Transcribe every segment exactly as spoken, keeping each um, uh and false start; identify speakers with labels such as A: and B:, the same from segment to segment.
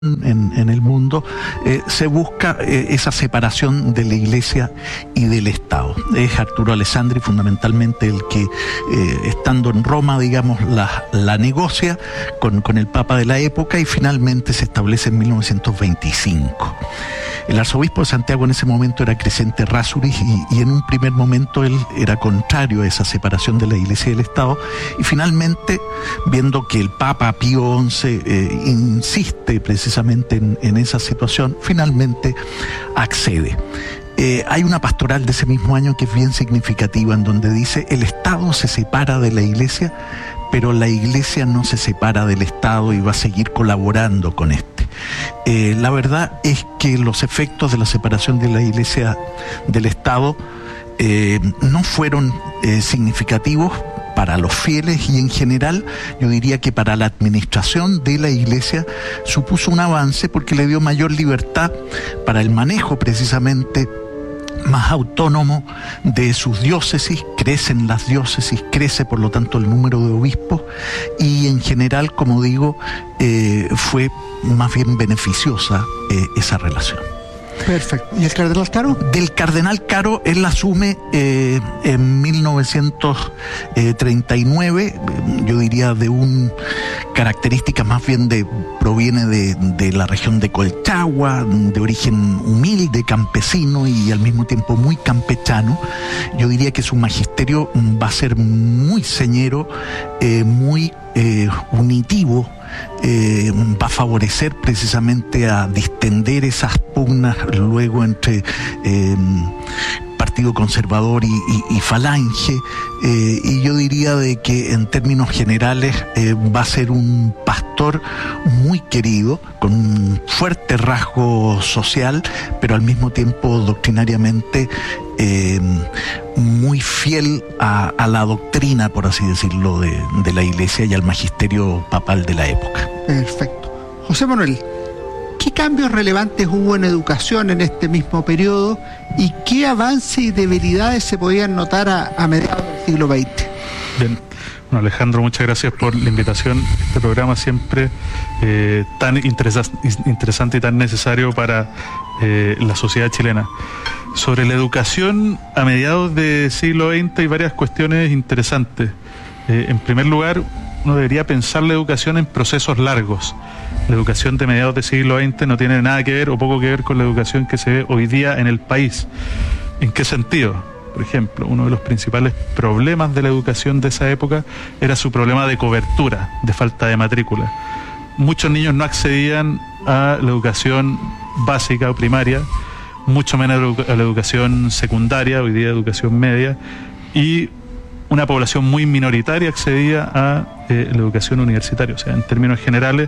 A: En, en el mundo, eh, se busca eh, esa separación de la Iglesia y del Estado. Es Arturo Alessandri fundamentalmente el que, eh, estando en Roma, digamos, la, la negocia con, con el Papa de la época y finalmente se establece en mil novecientos veinticinco. El arzobispo de Santiago en ese momento era Crescente Rasuris y, y en un primer momento él era contrario a esa separación de la Iglesia y del Estado, y finalmente, viendo que el Papa Pío once eh, insiste precisamente en, en esa situación, finalmente accede. Eh, hay una pastoral de ese mismo año que es bien significativa, en donde dice: el Estado se separa de la Iglesia, pero la Iglesia no se separa del Estado y va a seguir colaborando con este. Eh, la verdad es que los efectos de la separación de la Iglesia del Estado eh, no fueron eh, significativos para los fieles, y en general yo diría que para la administración de la Iglesia supuso un avance, porque le dio mayor libertad para el manejo precisamente más autónomo de sus diócesis. Crecen las diócesis, crece por lo tanto el número de obispos, y en general, como digo, eh, fue más bien beneficiosa eh, esa relación.
B: Perfecto. ¿Y el cardenal Caro?
A: Del cardenal Caro, él asume eh, en mil novecientos treinta y nueve, yo diría de un característica más bien de, proviene de, de la región de Colchagua, de origen humilde, campesino y al mismo tiempo muy campechano. Yo diría que su magisterio va a ser muy señero, eh, muy eh, unitivo. Eh, va a favorecer precisamente a distender esas pugnas luego entre eh, Partido Conservador y, y, y Falange, eh, y yo diría de que en términos generales eh, va a ser un pastor muy querido, con un fuerte rasgo social, pero al mismo tiempo doctrinariamente eh, muy fiel a, a la doctrina, por así decirlo, de, de la Iglesia y al magisterio papal de la época.
B: Perfecto. José Manuel, ¿qué cambios relevantes hubo en educación en este mismo periodo y qué avances y debilidades se podían notar a, a mediados del siglo veinte?
C: Bien. Bueno, Alejandro, muchas gracias por la invitación. Este programa siempre eh, tan interesa- interesante y tan necesario para eh, la sociedad chilena. Sobre la educación a mediados del siglo veinte hay varias cuestiones interesantes. Eh, en primer lugar, uno debería pensar la educación en procesos largos. La educación de mediados del siglo veinte no tiene nada que ver o poco que ver con la educación que se ve hoy día en el país. ¿En qué sentido? Por ejemplo, uno de los principales problemas de la educación de esa época era su problema de cobertura, de falta de matrícula. Muchos niños no accedían a la educación básica o primaria, mucho menos a la educación secundaria, hoy día educación media, y una población muy minoritaria accedía a eh, la educación universitaria. O sea, en términos generales,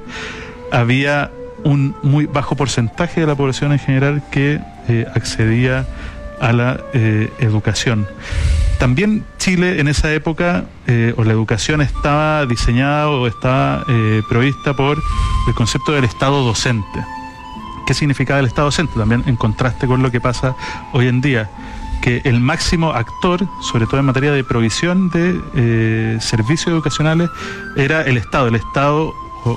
C: había un muy bajo porcentaje de la población en general que eh, accedía a la eh, educación. También Chile en esa época, eh, o la educación estaba diseñada o estaba eh, provista por el concepto del Estado docente. ¿Qué significaba el Estado docente? También en contraste con lo que pasa hoy en día, que el máximo actor, sobre todo en materia de provisión de eh, servicios educacionales, era el Estado. El Estado, o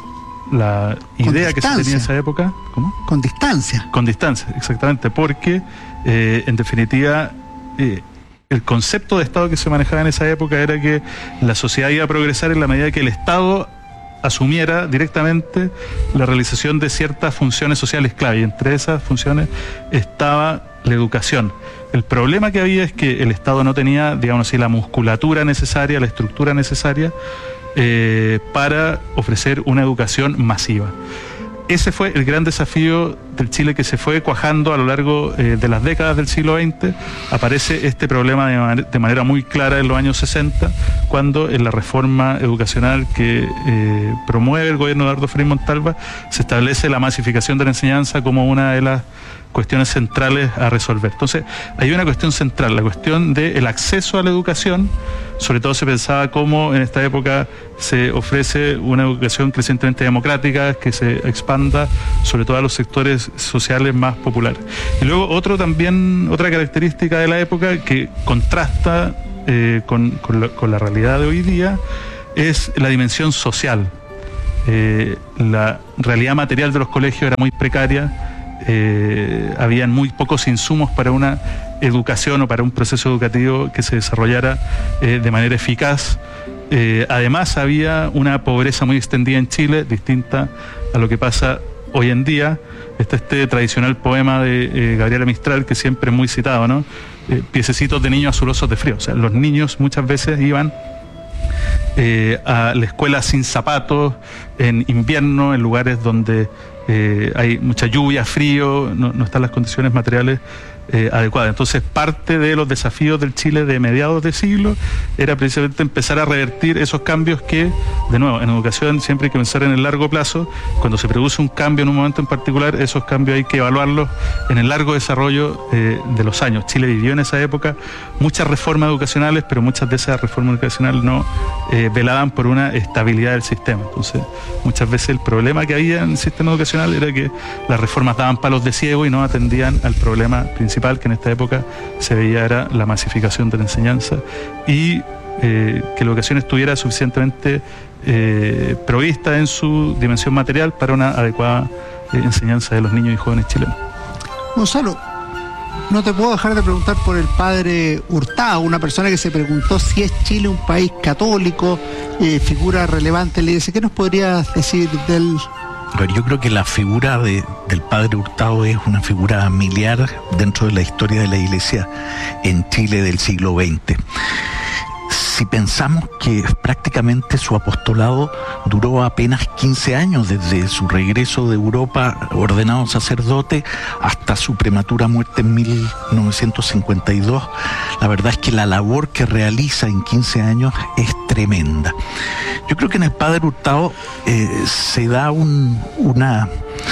C: la idea que se tenía en esa época... ¿Cómo?
B: Con distancia.
C: Con distancia, exactamente, porque eh, en definitiva eh, el concepto de Estado que se manejaba en esa época era que la sociedad iba a progresar en la medida que el Estado asumiera directamente la realización de ciertas funciones sociales clave, y entre esas funciones estaba la educación. El problema que había es que el Estado no tenía, digamos así, la musculatura necesaria, la estructura necesaria eh, para ofrecer una educación masiva. Ese fue el gran desafío del Chile que se fue cuajando a lo largo eh, de las décadas del siglo veinte. Aparece este problema de, man- de manera muy clara en los años sesenta, cuando en la reforma educacional que eh, promueve el gobierno de Eduardo Frei Montalva se establece la masificación de la enseñanza como una de las cuestiones centrales a resolver. Entonces, hay una cuestión central, la cuestión del acceso a la educación. Sobre todo se pensaba cómo en esta época se ofrece una educación crecientemente democrática, que se expanda sobre todo a los sectores sociales más populares. Y luego otro también, otra característica de la época que contrasta eh, con, con, la, con la realidad de hoy día es la dimensión social. eh, la realidad material de los colegios era muy precaria, eh, habían muy pocos insumos para una educación o para un proceso educativo que se desarrollara eh, de manera eficaz. Eh, además había una pobreza muy extendida en Chile, distinta a lo que pasa hoy en día. Está este tradicional poema de eh, Gabriela Mistral, que siempre es muy citado, ¿no? Eh, piececitos de niños azulosos de frío. O sea, los niños muchas veces iban eh, a la escuela sin zapatos, en invierno, en lugares donde eh, hay mucha lluvia, frío, no, no están las condiciones materiales Eh, adecuada. Entonces, parte de los desafíos del Chile de mediados de siglo era precisamente empezar a revertir esos cambios que, de nuevo, en educación siempre hay que pensar en el largo plazo. Cuando se produce un cambio en un momento en particular, esos cambios hay que evaluarlos en el largo desarrollo eh, de los años. Chile vivió en esa época muchas reformas educacionales, pero muchas de esas reformas educacionales no eh, velaban por una estabilidad del sistema. Entonces, muchas veces el problema que había en el sistema educacional era que las reformas daban palos de ciego y no atendían al problema principal, que en esta época se veía era la masificación de la enseñanza y eh, que la educación estuviera suficientemente eh, provista en su dimensión material para una adecuada eh, enseñanza de los niños y jóvenes chilenos.
B: Gonzalo, no te puedo dejar de preguntar por el padre Hurtado, una persona que se preguntó si es Chile un país católico, eh, figura relevante en la iglesia. ¿Qué nos podrías decir del...?
A: Yo creo que la figura de, del padre Hurtado es una figura miliar dentro de la historia de la Iglesia en Chile del siglo veinte. Si pensamos que prácticamente su apostolado duró apenas quince años, desde su regreso de Europa ordenado sacerdote hasta su prematura muerte en mil novecientos cincuenta y dos, la verdad es que la labor que realiza en quince años es tremenda. Yo creo que en el padre Hurtado eh, se da un, una...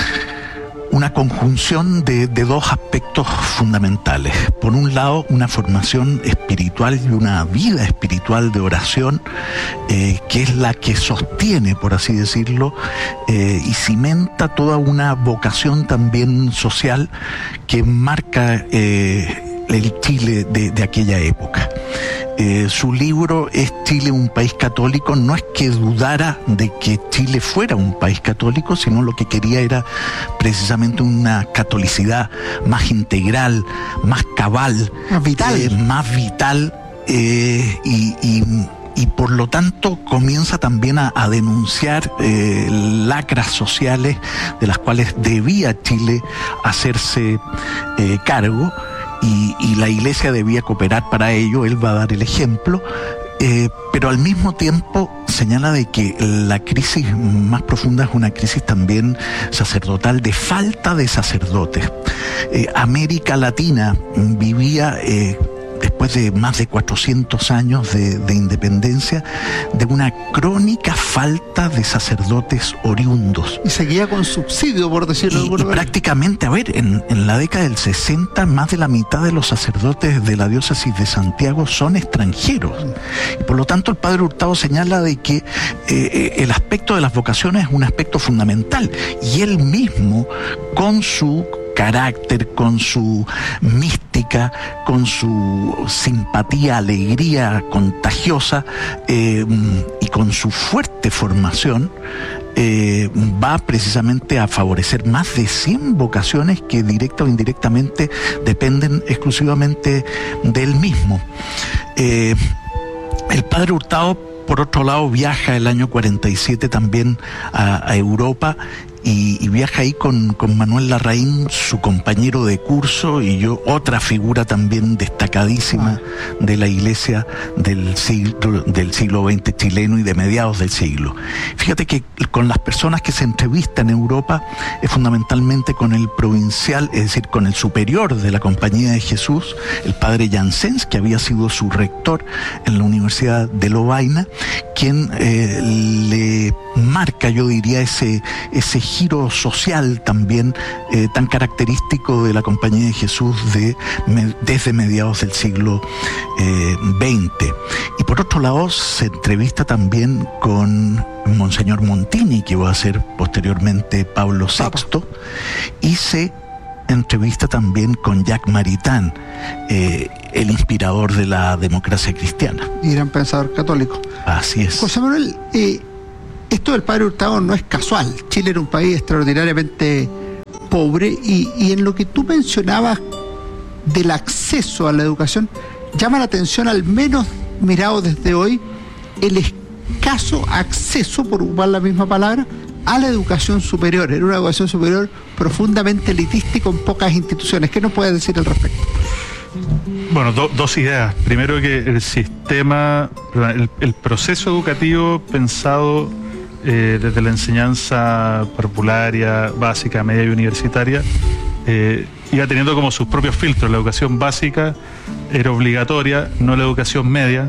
A: una conjunción de, de dos aspectos fundamentales. Por un lado, una formación espiritual y una vida espiritual de oración, eh, que es la que sostiene, por así decirlo, eh, y cimenta toda una vocación también social que marca eh, el Chile de, de aquella época. Eh, su libro ¿Es Chile un país católico? No es que dudara de que Chile fuera un país católico, sino lo que quería era precisamente una catolicidad más integral, más cabal,
B: más vital,
A: eh, más vital eh, y, y y por lo tanto comienza también a, a denunciar eh, lacras sociales de las cuales debía Chile hacerse eh, cargo. Y, y la Iglesia debía cooperar para ello. Él va a dar el ejemplo, eh, pero al mismo tiempo señala de que la crisis más profunda es una crisis también sacerdotal, de falta de sacerdotes. Eh, América Latina vivía eh, después de más de cuatrocientos años de, de independencia, de una crónica falta de sacerdotes oriundos.
B: Y seguía con subsidio, por decirlo de alguna
A: manera. Y prácticamente, a ver, en, en la década del sesenta, más de la mitad de los sacerdotes de la diócesis de Santiago son extranjeros. Y por lo tanto, el padre Hurtado señala de que eh, el aspecto de las vocaciones es un aspecto fundamental. Y él mismo, con su carácter, con su mística, con su simpatía, alegría contagiosa eh, y con su fuerte formación, eh, va precisamente a favorecer más de cien vocaciones que directa o indirectamente dependen exclusivamente de él mismo. Eh, el padre Hurtado, por otro lado, viaja el año cuarenta y siete también a, a Europa y, y viaja ahí con, con Manuel Larraín, su compañero de curso, y yo, otra figura también destacadísima de la iglesia del siglo, del siglo veinte chileno y de mediados del siglo. Fíjate que con las personas que se entrevistan en Europa es fundamentalmente con el provincial, es decir, con el superior de la Compañía de Jesús, el padre Janssens, que había sido su rector en la Universidad de Lovaina, quien eh, le marca, yo diría, ese, ese giro social también eh, tan característico de la Compañía de Jesús de, me, desde mediados del siglo eh, veinte. Y por otro lado, se entrevista también con Monseñor Montini, que va a ser posteriormente Pablo sexto, y se entrevista también con Jacques Maritain, eh, el inspirador de la democracia cristiana.
B: Y gran pensador católico.
A: Así es.
B: José Manuel, eh, esto del padre Hurtado no es casual. Chile era un país extraordinariamente pobre y, y en lo que tú mencionabas del acceso a la educación, llama la atención, al menos mirado desde hoy, el escaso acceso, por ocupar la misma palabra, a la educación superior. Era una educación superior profundamente elitista y con pocas instituciones. ¿Qué nos puedes decir al respecto?
C: Bueno, do, dos ideas. Primero, que el sistema, el, el proceso educativo pensado eh, desde la enseñanza parvularia, básica, media y universitaria, eh, iba teniendo como sus propios filtros. La educación básica era obligatoria, no la educación media.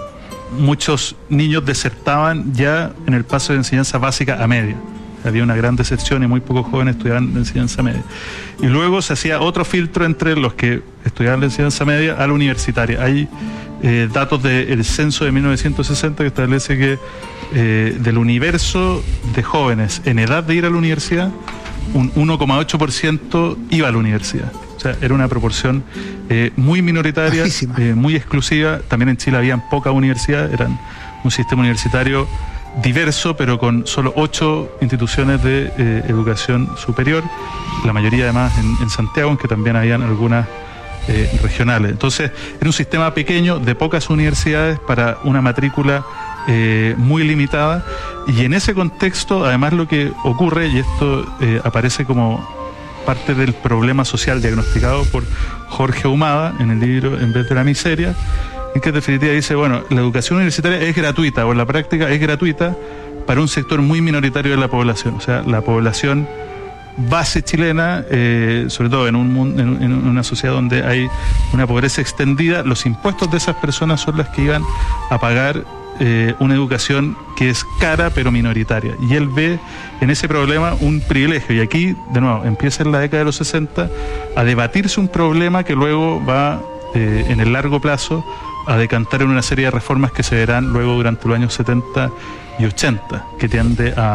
C: Muchos niños desertaban ya en el paso de enseñanza básica a media. Había una gran deserción y muy pocos jóvenes estudiaban la enseñanza media. Y luego se hacía otro filtro entre los que estudiaban la enseñanza media a la universitaria. Hay eh, datos del censo de mil novecientos sesenta que establece que eh, del universo de jóvenes en edad de ir a la universidad, un uno coma ocho por ciento iba a la universidad. O sea, era una proporción eh, muy minoritaria, eh, muy exclusiva. También en Chile habían pocas universidades, eran un sistema universitario diverso, pero con solo ocho instituciones de eh, educación superior, la mayoría además en, en Santiago, aunque también habían algunas eh, regionales. Entonces, era un sistema pequeño de pocas universidades para una matrícula eh, muy limitada, y en ese contexto, además, lo que ocurre, y esto eh, aparece como parte del problema social diagnosticado por Jorge Ahumada en el libro En vez de la miseria, en que en definitiva dice, bueno, la educación universitaria es gratuita, o en la práctica es gratuita para un sector muy minoritario de la población. O sea, la población base chilena, eh, sobre todo en, un mundo, en, en una sociedad donde hay una pobreza extendida, los impuestos de esas personas son las que iban a pagar eh, una educación que es cara pero minoritaria. Y él ve en ese problema un privilegio. Y aquí, de nuevo, empieza en la década de los sesenta a debatirse un problema que luego va, eh, en el largo plazo, a decantar en una serie de reformas que se verán luego durante los años setenta y ochenta, que tiende a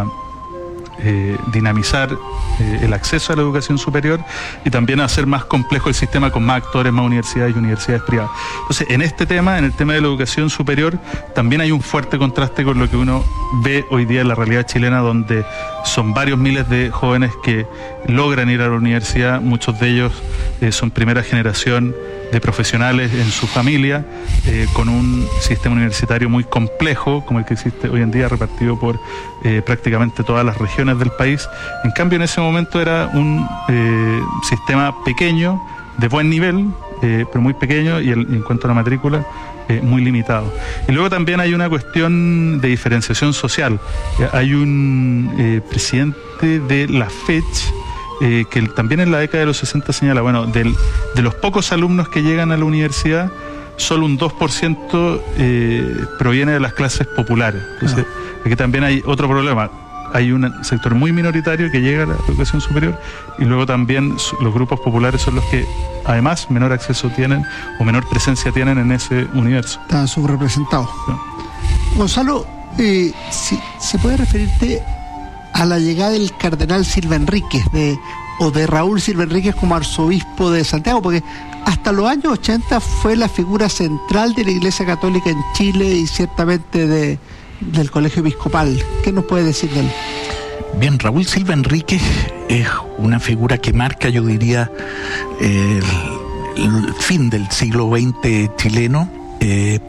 C: eh, dinamizar eh, el acceso a la educación superior y también a hacer más complejo el sistema con más actores, más universidades y universidades privadas. Entonces, en este tema, en el tema de la educación superior, también hay un fuerte contraste con lo que uno ve hoy día en la realidad chilena, donde son varios miles de jóvenes que logran ir a la universidad, muchos de ellos eh, son primera generación de profesionales en su familia, eh, con un sistema universitario muy complejo, como el que existe hoy en día, repartido por eh, prácticamente todas las regiones del país. En cambio, en ese momento era un eh, sistema pequeño, de buen nivel, eh, pero muy pequeño, y, el, y en cuanto a la matrícula, eh, muy limitado. Y luego también hay una cuestión de diferenciación social. Eh, hay un eh, presidente de la FECH, Eh, que también en la década de los sesenta señala, bueno, del, de los pocos alumnos que llegan a la universidad, solo un dos por ciento eh, proviene de las clases populares. Entonces, ah. aquí también hay otro problema. Hay un sector muy minoritario que llega a la educación superior, y luego también los grupos populares son los que además menor acceso tienen o menor presencia tienen en ese universo.
B: Están subrepresentados. Sí. Gonzalo, eh, si, si puedes referirte a la llegada del cardenal Silva Enríquez de, o de Raúl Silva Enríquez como arzobispo de Santiago, porque hasta los años ochenta fue la figura central de la Iglesia Católica en Chile y ciertamente de, del Colegio Episcopal. ¿Qué nos puede decir de él?
A: Bien, Raúl Silva Enríquez es una figura que marca, yo diría, el, el fin del siglo veinte chileno, eh,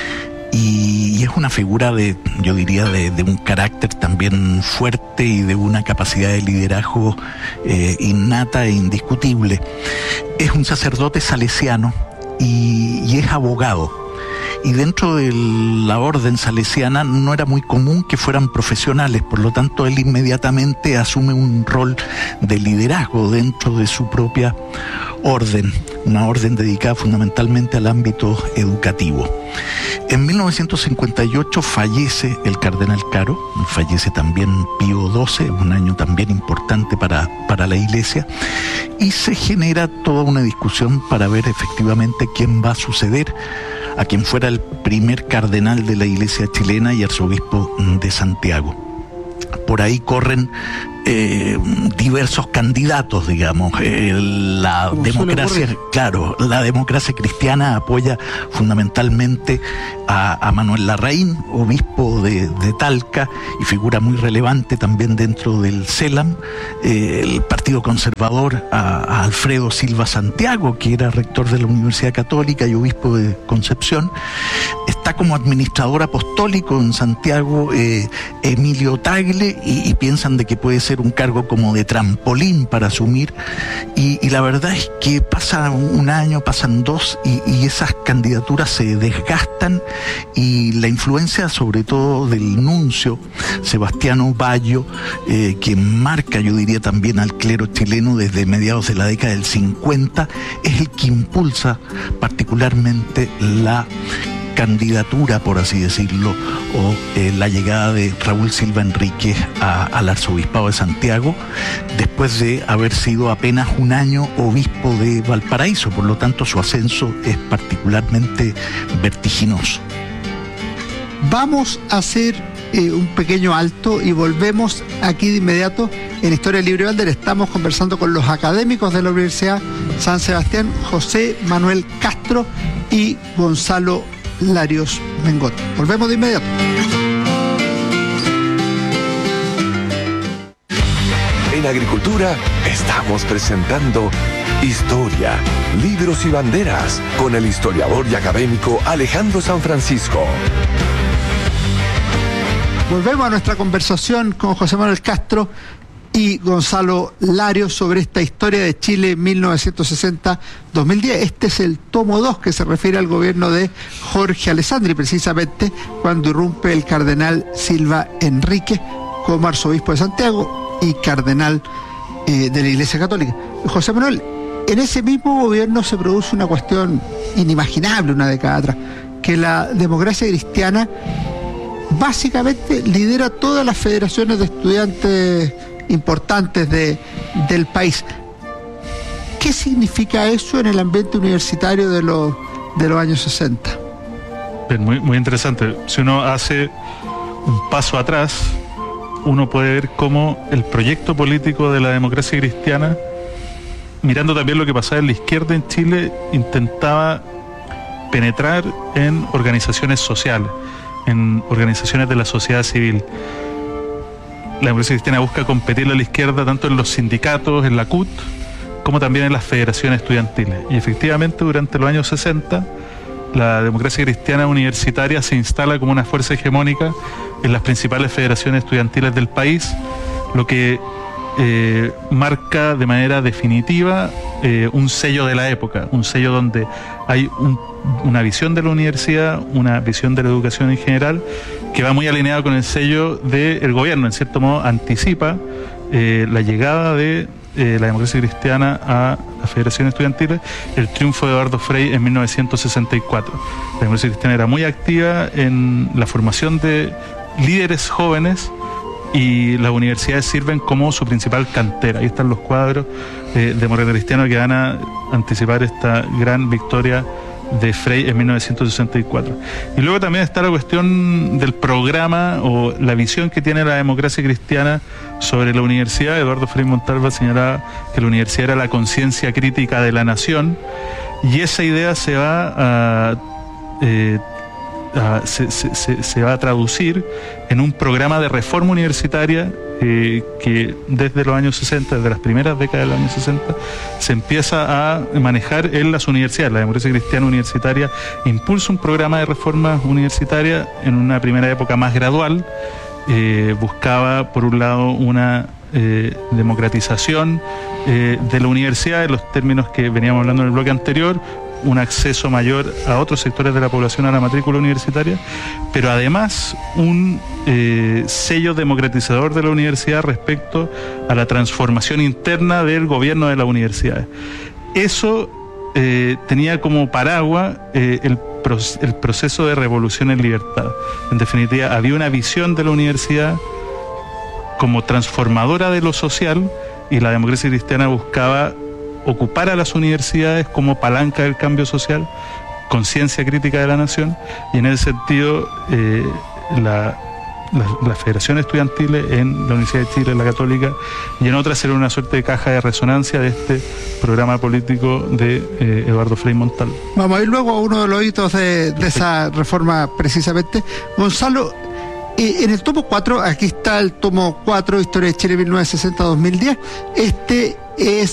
A: y, y es una figura de, yo diría, de, de un carácter también fuerte y de una capacidad de liderazgo eh, innata e indiscutible. Es un sacerdote salesiano y, y es abogado. Y dentro de la orden salesiana no era muy común que fueran profesionales, por lo tanto él inmediatamente asume un rol de liderazgo dentro de su propia orden, una orden dedicada fundamentalmente al ámbito educativo. En mil novecientos cincuenta y ocho fallece el cardenal Caro, fallece también Pío doce, un año también importante para, para la Iglesia, y se genera toda una discusión para ver efectivamente quién va a suceder a quien fuera el primer cardenal de la Iglesia chilena y arzobispo de Santiago. por ahí corren eh, diversos candidatos, digamos. Eh, la democracia, claro, la democracia cristiana apoya fundamentalmente a, a Manuel Larraín, obispo de, de Talca y figura muy relevante también dentro del CELAM. Eh, el Partido Conservador a, a Alfredo Silva Santiago, que era rector de la Universidad Católica y obispo de Concepción. Está como administrador apostólico en Santiago eh, Emilio Tagle, y, y piensan de que puede ser un cargo como de trampolín para asumir, y, y la verdad es que pasa un año, pasan dos, y, y esas candidaturas se desgastan, y la influencia sobre todo del nuncio Sebastiano Bayo, eh, que marca, yo diría, también al clero chileno desde mediados de la década del cincuenta, es el que impulsa particularmente la candidatura, por así decirlo, o eh, la llegada de Raúl Silva Enríquez a, al arzobispado de Santiago, después de haber sido apenas un año obispo de Valparaíso. Por lo tanto, su ascenso es particularmente vertiginoso.
B: Vamos a hacer eh, un pequeño alto y volvemos aquí de inmediato en Historia Libre Valder. Estamos conversando con los académicos de la Universidad San Sebastián, José Manuel Castro y Gonzalo Larios Mengot. Volvemos de inmediato.
D: En Agricultura estamos presentando Historia, Libros y Banderas con el historiador y académico Alejandro San Francisco.
B: Volvemos a nuestra conversación con José Manuel Castro y Gonzalo Larios sobre esta historia de Chile mil novecientos sesenta a dos mil diez. Este es el tomo dos, que se refiere al gobierno de Jorge Alessandri, precisamente cuando irrumpe el cardenal Silva Enríquez como arzobispo de Santiago y cardenal eh, de la Iglesia Católica. José Manuel, en ese mismo gobierno se produce una cuestión inimaginable una década atrás, que la democracia cristiana básicamente lidera todas las federaciones de estudiantes importantes de, del país. ¿Qué significa eso en el ambiente universitario de los, de los años sesenta?
C: Bien, muy, muy interesante. Si uno hace un paso atrás, uno puede ver cómo el proyecto político de la democracia cristiana, mirando también lo que pasaba en la izquierda en Chile, intentaba penetrar en organizaciones sociales, en organizaciones de la sociedad civil. La democracia cristiana busca competirle a la izquierda tanto en los sindicatos, en la C U T, como también en las federaciones estudiantiles. Y efectivamente, durante los años sesenta, la democracia cristiana universitaria se instala como una fuerza hegemónica en las principales federaciones estudiantiles del país, lo que eh, marca de manera definitiva eh, un sello de la época, un sello donde hay un, una visión de la universidad, una visión de la educación en general, que va muy alineada con el sello del gobierno. En cierto modo anticipa eh, la llegada de eh, la democracia cristiana a la Federación Estudiantil, el triunfo de Eduardo Frei en mil novecientos sesenta y cuatro. La democracia cristiana era muy activa en la formación de líderes jóvenes, y las universidades sirven como su principal cantera. Ahí están los cuadros eh, de democracia cristiana que van a anticipar esta gran victoria de Frei en mil novecientos sesenta y cuatro. Y luego también está la cuestión del programa o la visión que tiene la democracia cristiana sobre la universidad. Eduardo Frei Montalva señalaba que la universidad era la conciencia crítica de la nación, y esa idea se va a eh, Uh, se, se, se, se va a traducir en un programa de reforma universitaria eh, que desde los años sesenta, desde las primeras décadas de los años sesenta, se empieza a manejar en las universidades. La democracia cristiana universitaria impulsa un programa de reforma universitaria en una primera época más gradual. Eh, buscaba, por un lado, una eh, democratización eh, de la universidad en los términos que veníamos hablando en el bloque anterior, un acceso mayor a otros sectores de la población a la matrícula universitaria, pero además un eh, sello democratizador de la universidad respecto a la transformación interna del gobierno de las universidades. Eso eh, tenía como paraguas eh, el, pro el proceso de revolución en libertad. En definitiva, había una visión de la universidad como transformadora de lo social, y la democracia cristiana buscaba ocupar a las universidades como palanca del cambio social, conciencia crítica de la nación, y en ese sentido eh, la las, las federaciones estudiantiles, en la Universidad de Chile, en la Católica, y en otras será una suerte de caja de resonancia de este programa político de eh, Eduardo Frei Montalva.
B: Vamos a ir luego a uno de los hitos de, de esa reforma precisamente. Gonzalo, eh, en el tomo cuatro, aquí está el tomo cuatro, Historia de Chile mil novecientos sesenta a dos mil diez, este es